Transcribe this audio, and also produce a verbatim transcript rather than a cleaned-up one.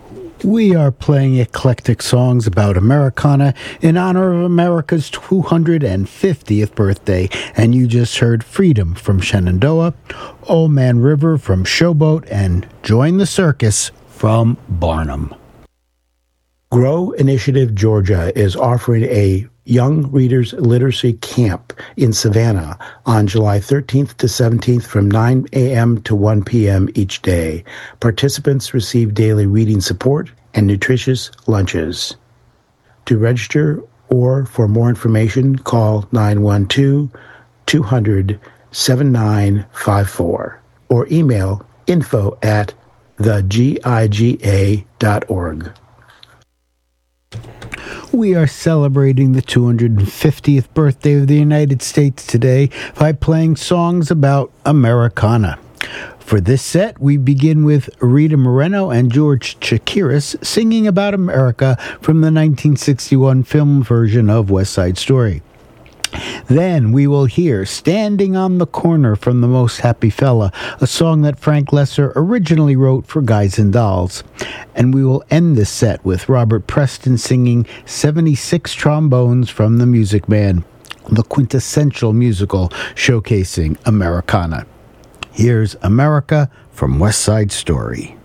We are playing eclectic songs about Americana in honor of America's two hundred fiftieth birthday, and you just heard Freedom from Shenandoah, Old Man River from Showboat, and Join the Circus from Barnum. Grow Initiative Georgia is offering a Young Readers Literacy Camp in Savannah on July thirteenth to seventeenth from nine a.m. to one p.m. each day. Participants receive daily reading support and nutritious lunches. To register or for more information, call nine one two, two hundred, seventy-nine fifty-four or email info at the giga dot org. We are celebrating the two hundred fiftieth birthday of the United States today by playing songs about Americana. For this set, we begin with Rita Moreno and George Chakiris singing about America from the nineteen sixty-one film version of West Side Story. Then we will hear Standing on the Corner from The Most Happy Fella, a song that Frank Lesser originally wrote for Guys and Dolls. And we will end the set with Robert Preston singing seventy-six Trombones from The Music Man, the quintessential musical showcasing Americana. Here's America from West Side Story.